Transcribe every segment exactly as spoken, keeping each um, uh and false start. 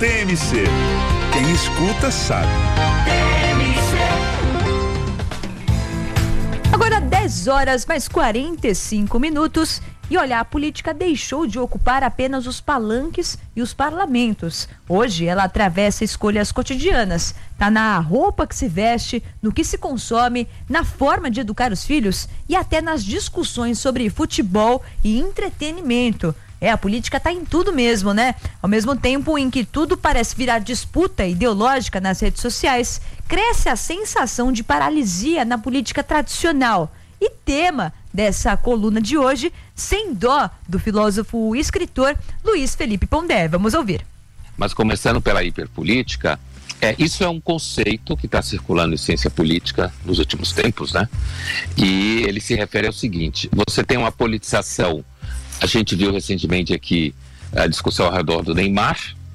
T M C. Quem escuta sabe. Agora dez horas mais quarenta e cinco minutos. E olha, a política deixou de ocupar apenas os palanques e os parlamentos. Hoje ela atravessa escolhas cotidianas. Tá na roupa que se veste, no que se consome, na forma de educar os filhos e até nas discussões sobre futebol e entretenimento. É, a política tá em tudo mesmo, né? Ao mesmo tempo em que tudo parece virar disputa ideológica nas redes sociais, cresce a sensação de paralisia na política tradicional. E tema dessa coluna de hoje, Sem Dó, do filósofo e escritor Luiz Felipe Pondé. Vamos ouvir. Mas começando pela hiperpolítica, é, isso é um conceito que está circulando em ciência política nos últimos tempos, né? E ele se refere ao seguinte: você tem uma politização. A gente viu recentemente aqui a discussão ao redor do Neymar,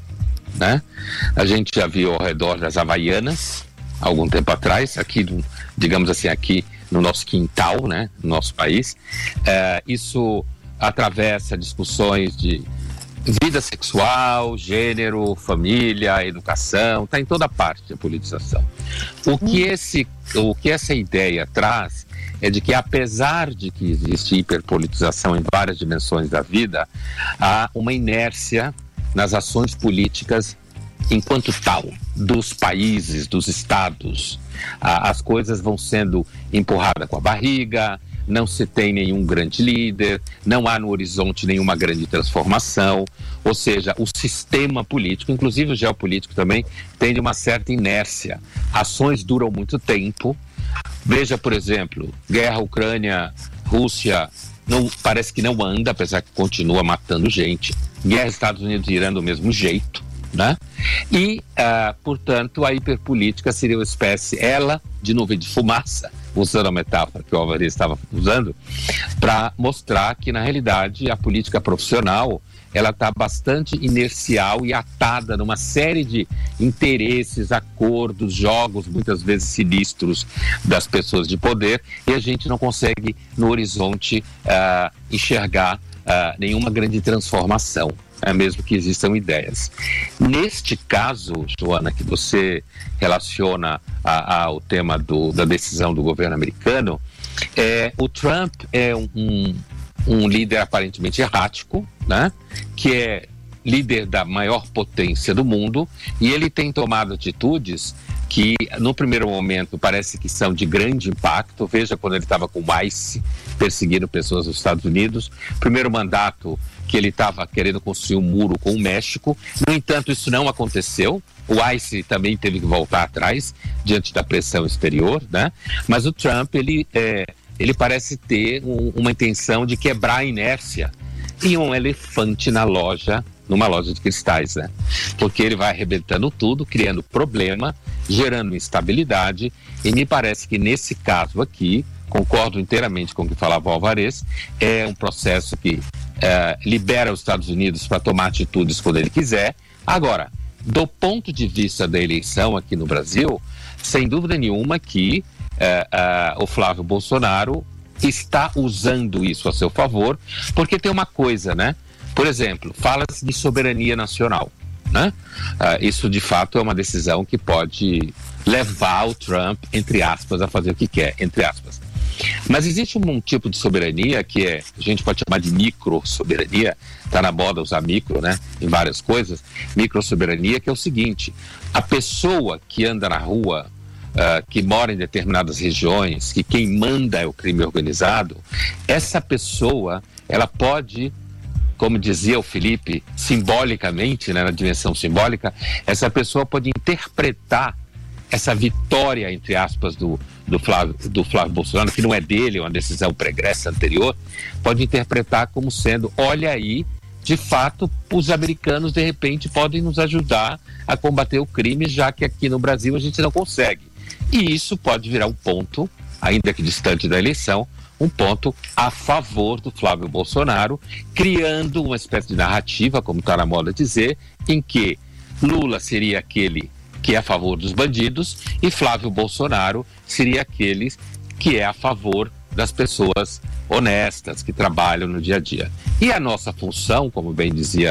né? A gente já viu ao redor das Havaianas, há algum tempo atrás, aqui, digamos assim, aqui no nosso quintal, né, no nosso país. É, isso atravessa discussões de vida sexual, gênero, família, educação, está em toda parte a politização. O que, esse, o que essa ideia traz é de que, apesar de que existe hiperpolitização em várias dimensões da vida, há uma inércia nas ações políticas enquanto tal, dos países, dos estados. Ah, as coisas vão sendo empurradas com a barriga, não se tem nenhum grande líder, não há no horizonte nenhuma grande transformação, ou seja, o sistema político, inclusive o geopolítico também, tem uma certa inércia. Ações duram muito tempo. Veja, por exemplo, guerra Ucrânia-Rússia, não, parece que não anda, apesar que continua matando gente. Guerra Estados Unidos e Irã do mesmo jeito, né? E, uh, portanto, a hiperpolítica seria uma espécie, ela, de nuvem de fumaça, usando a metáfora que o Alvarez estava usando, para mostrar que, na realidade, a política profissional, ela está bastante inercial e atada numa série de interesses, acordos, jogos, muitas vezes sinistros, das pessoas de poder, e a gente não consegue, no horizonte, uh, enxergar uh, nenhuma grande transformação. É mesmo que existam ideias. Neste caso, Joana, que você relaciona a, a, ao tema do, da decisão do governo americano, é, o Trump é um, um, um líder aparentemente errático, né? Que é líder da maior potência do mundo, e ele tem tomado atitudes que, no primeiro momento, parece que são de grande impacto. Veja quando ele estava com o ICE, perseguindo pessoas nos Estados Unidos. Primeiro mandato que ele estava querendo construir um muro com o México. No entanto, isso não aconteceu. O ICE também teve que voltar atrás, diante da pressão exterior, né? Mas o Trump, ele, é, ele parece ter um, uma intenção de quebrar a inércia. E um elefante na loja, numa loja de cristais, né? Porque ele vai arrebentando tudo, criando problema, gerando instabilidade, e me parece que nesse caso aqui, concordo inteiramente com o que falava o Alvarez, é um processo que é, libera os Estados Unidos para tomar atitudes quando ele quiser. Agora, do ponto de vista da eleição aqui no Brasil, sem dúvida nenhuma que é, é, o Flávio Bolsonaro está usando isso a seu favor, porque tem uma coisa, né? Por exemplo, fala-se de soberania nacional, né? Uh, isso de fato é uma decisão que pode levar o Trump, entre aspas, a fazer o que quer, entre aspas. Mas existe um, um tipo de soberania que é, a gente pode chamar de micro-soberania, está na moda usar micro, né? Em várias coisas, micro-soberania, que é o seguinte: a pessoa que anda na rua, Uh, que mora em determinadas regiões, que quem manda é o crime organizado, essa pessoa, ela pode, como dizia o Felipe, simbolicamente, né, na dimensão simbólica, essa pessoa pode interpretar essa vitória, entre aspas, do, do, Flávio, do Flávio Bolsonaro, que não é dele, é uma decisão pregressa anterior, pode interpretar como sendo, olha aí, de fato, os americanos, de repente, podem nos ajudar a combater o crime, já que aqui no Brasil a gente não consegue. E isso pode virar um ponto, ainda que distante da eleição, um ponto a favor do Flávio Bolsonaro, criando uma espécie de narrativa, como está na moda dizer, em que Lula seria aquele que é a favor dos bandidos e Flávio Bolsonaro seria aquele que é a favor das pessoas honestas, que trabalham no dia a dia. E a nossa função, como bem dizia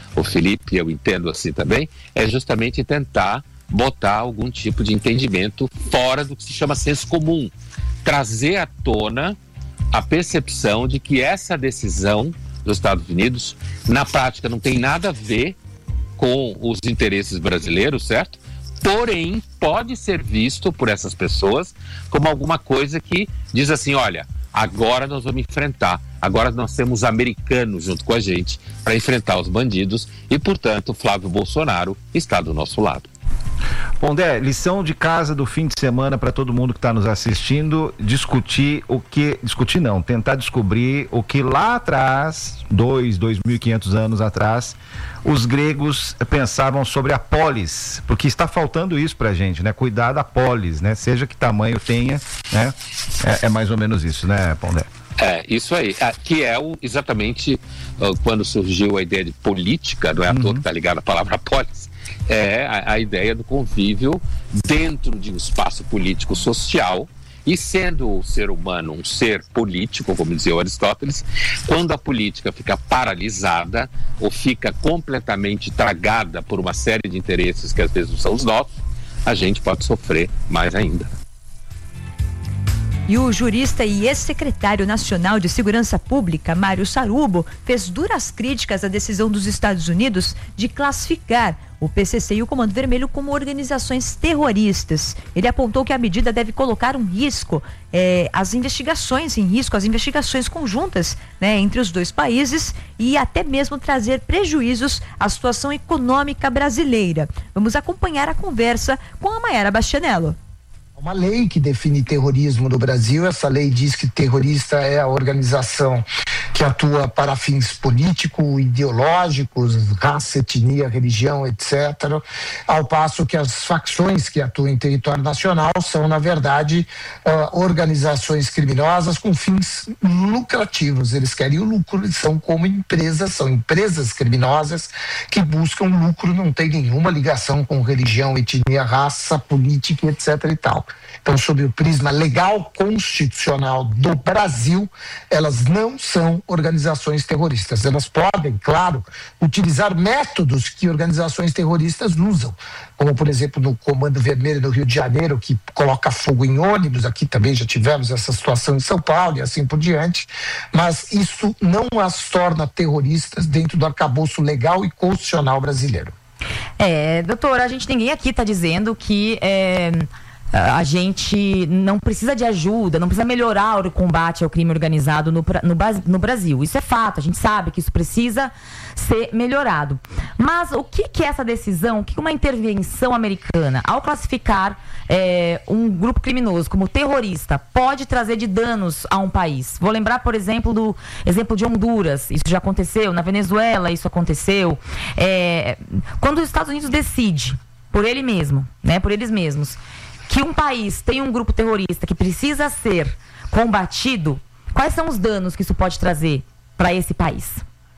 o Felipe, eu entendo assim também, é justamente tentar botar algum tipo de entendimento fora do que se chama senso comum, trazer à tona a percepção de que essa decisão dos Estados Unidos, na prática, não tem nada a ver com os interesses brasileiros, certo? Porém, pode ser visto por essas pessoas como alguma coisa que diz assim, olha, agora nós vamos enfrentar, agora nós temos americanos junto com a gente para enfrentar os bandidos e, portanto, Flávio Bolsonaro está do nosso lado. Pondé, lição de casa do fim de semana para todo mundo que está nos assistindo, discutir o que, discutir não, tentar descobrir o que lá atrás, dois, dois mil e quinhentos anos atrás, os gregos pensavam sobre a polis, porque está faltando isso pra gente, né? Cuidar da polis, né? Seja que tamanho tenha, né? É, é mais ou menos isso, né, Pondé? É, isso aí, é, que é o, exatamente uh, quando surgiu a ideia de política, não é à toa que está ligada à palavra polis, é a, a ideia do convívio dentro de um espaço político social, e sendo o ser humano um ser político, como dizia o Aristóteles, quando a política fica paralisada ou fica completamente tragada por uma série de interesses que às vezes não são os nossos, a gente pode sofrer mais ainda. E o jurista e ex-secretário nacional de Segurança Pública, Mário Sarubo, fez duras críticas à decisão dos Estados Unidos de classificar o P C C e o Comando Vermelho como organizações terroristas. Ele apontou que a medida deve colocar um risco, eh, as investigações em risco, as investigações conjuntas, né, entre os dois países e até mesmo trazer prejuízos à situação econômica brasileira. Vamos acompanhar a conversa com a Mayara Bastianello. Uma lei que define terrorismo no Brasil. Essa lei diz que terrorista é a organização que atua para fins político-ideológicos, raça, etnia, religião, etcétera. Ao passo que as facções que atuam em território nacional são, na verdade, uh, organizações criminosas com fins lucrativos. Eles querem o lucro, eles são como empresas, são empresas criminosas que buscam lucro, não tem nenhuma ligação com religião, etnia, raça, política, etcétera e tal. Então, sob o prisma legal constitucional do Brasil, elas não são organizações terroristas. Elas podem, claro, utilizar métodos que organizações terroristas usam, como, por exemplo, no Comando Vermelho do Rio de Janeiro, que coloca fogo em ônibus. Aqui também já tivemos essa situação em São Paulo e assim por diante, mas isso não as torna terroristas dentro do arcabouço legal e constitucional brasileiro. É, doutora, a gente, ninguém aqui está dizendo que é... a gente não precisa de ajuda, não precisa melhorar o combate ao crime organizado no, no, no Brasil. Isso é fato, a gente sabe que isso precisa ser melhorado. Mas o que, que é essa decisão, o que uma intervenção americana, ao classificar é, um grupo criminoso como terrorista, pode trazer de danos a um país? Vou lembrar, por exemplo, do exemplo de Honduras. Isso já aconteceu, na Venezuela isso aconteceu. É, quando os Estados Unidos decide, por ele mesmo, né, por eles mesmos, que um país tem um grupo terrorista que precisa ser combatido, quais são os danos que isso pode trazer para esse país?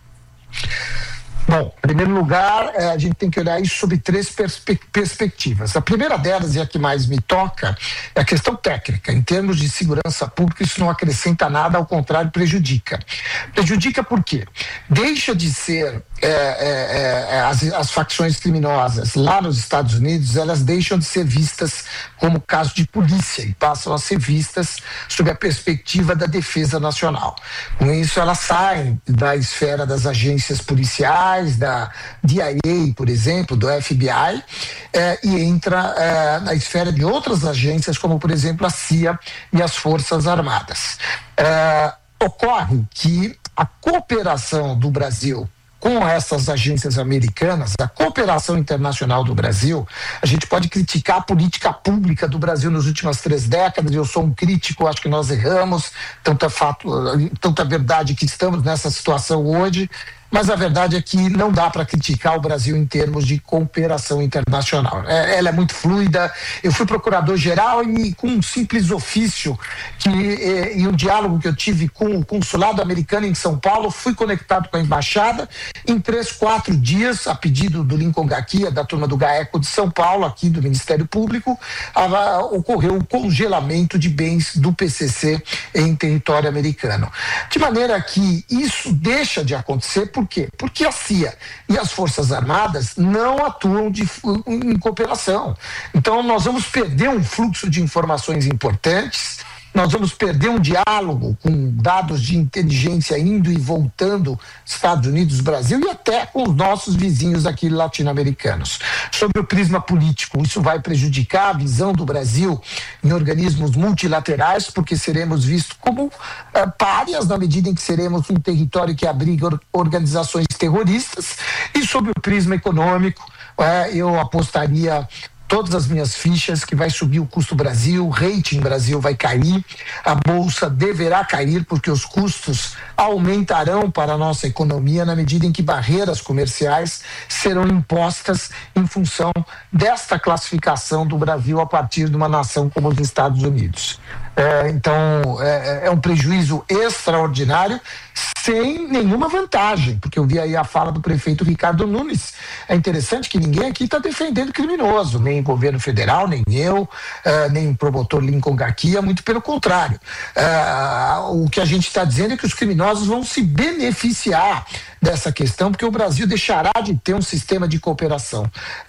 Bom, em primeiro lugar, a gente tem que olhar isso sob três perspe- perspectivas. A primeira delas, e a que mais me toca, é a questão técnica. Em termos de segurança pública, isso não acrescenta nada, ao contrário, prejudica. Prejudica por quê? Deixa de ser é, é, é, as, as facções criminosas lá nos Estados Unidos, elas deixam de ser vistas como caso de polícia e passam a ser vistas sob a perspectiva da defesa nacional. Com isso, elas saem da esfera das agências policiais, da D I A, por exemplo, do F B I, eh, e entra eh, na esfera de outras agências, como, por exemplo, a C I A e as Forças Armadas. Eh, ocorre que a cooperação do Brasil com essas agências americanas, a cooperação internacional do Brasil, a gente pode criticar a política pública do Brasil nas últimas três décadas, eu sou um crítico, acho que nós erramos, tanta, fato, tanta verdade que estamos nessa situação hoje, mas a verdade é que não dá para criticar o Brasil em termos de cooperação internacional. É, ela é muito fluida. Eu fui procurador-geral e com um simples ofício que, e, e um diálogo que eu tive com o consulado americano em São Paulo, fui conectado com a embaixada. Em três, quatro dias, a pedido do Lincoln Gaquia, da turma do GAECO de São Paulo, aqui do Ministério Público, a, ocorreu o congelamento de bens do P C C em território americano. De maneira que isso deixa de acontecer por por quê? Porque a C I A e as Forças Armadas não atuam de, em cooperação. Então, nós vamos perder um fluxo de informações importantes, nós vamos perder um diálogo com dados de inteligência indo e voltando Estados Unidos, Brasil e até com os nossos vizinhos aqui latino-americanos. Sobre o prisma político, isso vai prejudicar a visão do Brasil em organismos multilaterais, porque seremos vistos como uh, párias na medida em que seremos um território que abriga or- organizações terroristas. E sobre o prisma econômico, uh, eu apostaria todas as minhas fichas que vai subir o custo Brasil, o rating Brasil vai cair, a bolsa deverá cair porque os custos aumentarão para a nossa economia na medida em que barreiras comerciais serão impostas em função desta classificação do Brasil a partir de uma nação como os Estados Unidos. É, então, é, é um prejuízo extraordinário sem nenhuma vantagem, porque eu vi aí a fala do prefeito Ricardo Nunes. É interessante que ninguém aqui está defendendo criminoso, nem o governo federal, nem eu, uh, nem o promotor Lincoln Garcia, muito pelo contrário. Uh, o que a gente está dizendo é que os criminosos vão se beneficiar dessa questão, porque o Brasil deixará de ter um sistema de cooperação uh,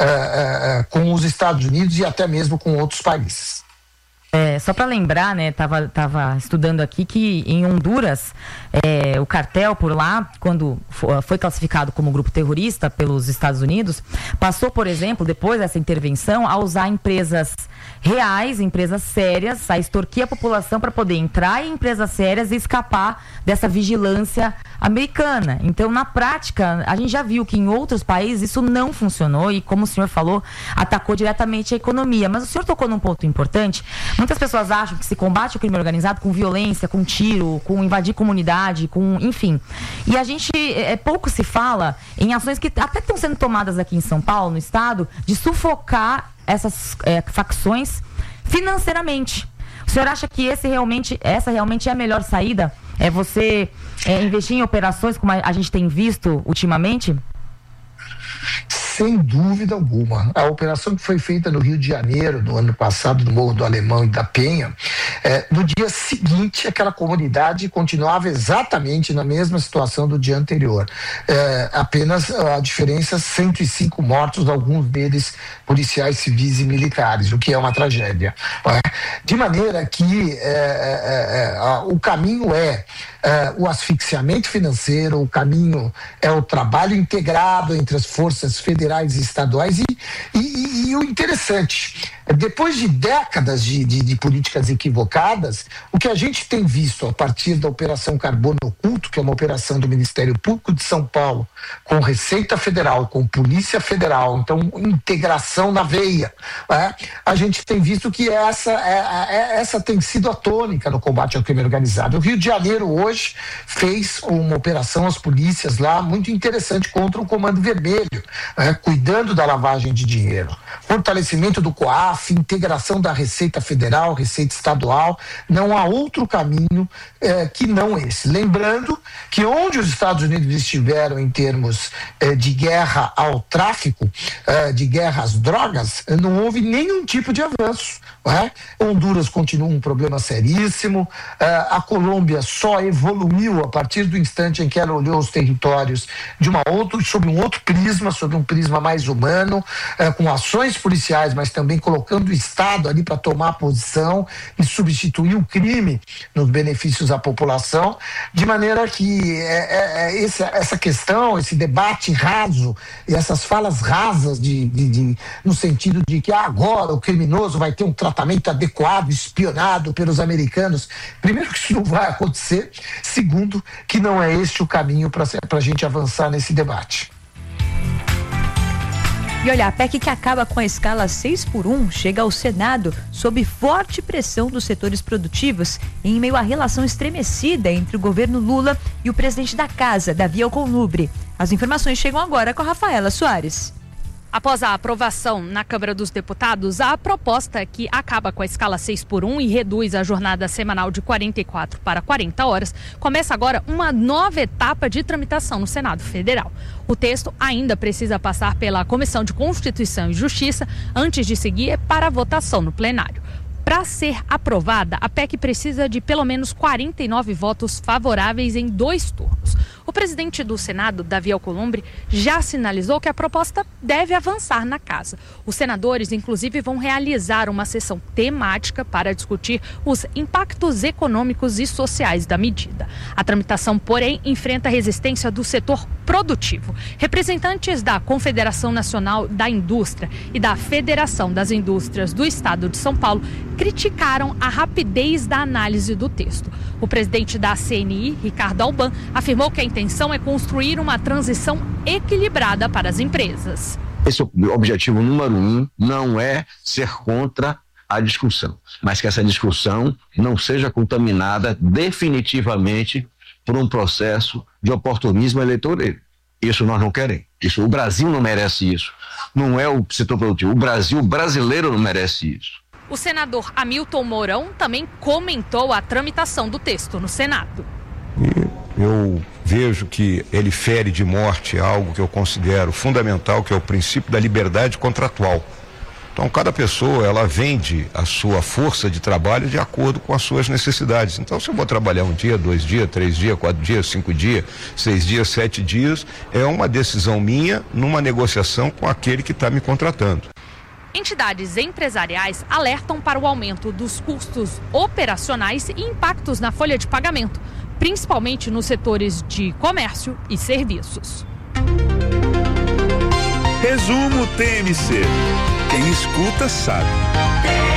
uh, com os Estados Unidos e até mesmo com outros países. É, só para lembrar, né, tava, tava estudando aqui que em Honduras, é, o cartel por lá, quando foi classificado como grupo terrorista pelos Estados Unidos, passou, por exemplo, depois dessa intervenção, a usar empresas reais, empresas sérias, a extorquir a população para poder entrar em empresas sérias e escapar dessa vigilância americana. Então, na prática, a gente já viu que em outros países isso não funcionou e, como o senhor falou, atacou diretamente a economia. Mas o senhor tocou num ponto importante. Muitas pessoas acham que se combate o crime organizado com violência, com tiro, com invadir comunidade, com, enfim. E a gente, é, pouco se fala em ações que até estão sendo tomadas aqui em São Paulo, no estado, de sufocar essas é, facções financeiramente. O senhor acha que esse realmente, essa realmente é a melhor saída? É você é, investir em operações como a gente tem visto ultimamente? Sem dúvida alguma. A operação que foi feita no Rio de Janeiro, no ano passado, no Morro do Alemão e da Penha, é, no dia seguinte, aquela comunidade continuava exatamente na mesma situação do dia anterior. É, apenas a diferença, cento e cinco mortos, alguns deles policiais civis e militares, o que é uma tragédia. É? De maneira que é, é, é, a, o caminho é Uh, o asfixiamento financeiro, o caminho é o trabalho integrado entre as forças federais e estaduais e, e, e, e o interessante, depois de décadas de, de, de políticas equivocadas, o que a gente tem visto a partir da Operação Carbono Oculto, que é uma operação do Ministério Público de São Paulo, com Receita Federal, com Polícia Federal, então integração na veia, né? A gente tem visto que essa, é, é, essa tem sido a tônica no combate ao crime organizado. O Rio de Janeiro hoje fez uma operação, as polícias lá, muito interessante contra o Comando Vermelho, né, cuidando da lavagem de dinheiro. Fortalecimento do COAF, integração da Receita Federal, Receita Estadual, não há outro caminho eh, que não esse. Lembrando que onde os Estados Unidos estiveram em termos eh, de guerra ao tráfico, eh, de guerra às drogas, não houve nenhum tipo de avanço. Né? Honduras continua um problema seríssimo, eh, a Colômbia só evoluiu a partir do instante em que ela olhou os territórios de uma outra, sob um outro prisma, sob um prisma mais humano, eh, com ações policiais, mas também colocando o Estado ali para tomar posição e substituir o crime nos benefícios à população, de maneira que é, é, essa, essa questão, esse debate raso e essas falas rasas de, de, de, no sentido de que ah, agora o criminoso vai ter um tratamento adequado, espionado pelos americanos. Primeiro, que isso não vai acontecer. Segundo, que não é este o caminho para a gente avançar nesse debate. E olha, a P E C que acaba com a escala seis por um chega ao Senado sob forte pressão dos setores produtivos em meio à relação estremecida entre o governo Lula e o presidente da Casa, Davi Alcolumbre. As informações chegam agora com a Rafaela Soares. Após a aprovação na Câmara dos Deputados, a proposta que acaba com a escala seis por um e reduz a jornada semanal de quarenta e quatro para quarenta horas, começa agora uma nova etapa de tramitação no Senado Federal. O texto ainda precisa passar pela Comissão de Constituição e Justiça antes de seguir para a votação no plenário. Para ser aprovada, a P E C precisa de pelo menos quarenta e nove votos favoráveis em dois turnos. O O presidente do Senado, Davi Alcolumbre, já sinalizou que a proposta deve avançar na casa. Os senadores, inclusive, vão realizar uma sessão temática para discutir os impactos econômicos e sociais da medida. A tramitação, porém, enfrenta a resistência do setor produtivo. Representantes da Confederação Nacional da Indústria e da Federação das Indústrias do Estado de São Paulo criticaram a rapidez da análise do texto. O presidente da C N I, Ricardo Alban, afirmou que a intenção é construir uma transição equilibrada para as empresas. Esse é o objetivo número um, não é ser contra a discussão, mas que essa discussão não seja contaminada definitivamente por um processo de oportunismo eleitoreiro. Isso nós não queremos. Isso, o Brasil não merece isso. Não é o setor produtivo. O Brasil o brasileiro não merece isso. O senador Hamilton Mourão também comentou a tramitação do texto no Senado. E eu vejo que ele fere de morte algo que eu considero fundamental, que é o princípio da liberdade contratual. Então, cada pessoa, ela vende a sua força de trabalho de acordo com as suas necessidades. Então, se eu vou trabalhar um dia, dois dias, três dias, quatro dias, cinco dias, seis dias, sete dias, é uma decisão minha numa negociação com aquele que está me contratando. Entidades empresariais alertam para o aumento dos custos operacionais e impactos na folha de pagamento, principalmente nos setores de comércio e serviços. Resumo T M C. Quem escuta sabe.